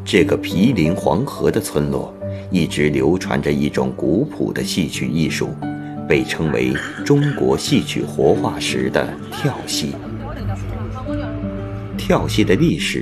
这个毗邻黄河的村落一直流传着一种古朴的戏曲艺术，被称为中国戏曲活化石的跳戏。跳戏的历史